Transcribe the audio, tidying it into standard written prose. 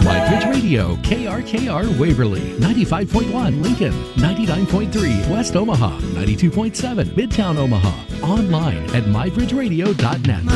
MyBridge Radio, KRKR Waverly, 95.1 Lincoln, 99.3 West Omaha, 92.7 Midtown Omaha. Online at mybridgeradio.net.